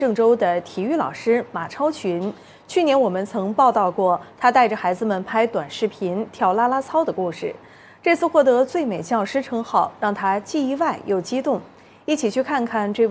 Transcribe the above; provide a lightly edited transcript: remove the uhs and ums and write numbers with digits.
郑州的体育老师马超群，去年我们曾报道过他带着孩子们拍短视频跳啦啦操的故事。这次获得最美教师称号，让他既意外又激动。一起去看看这位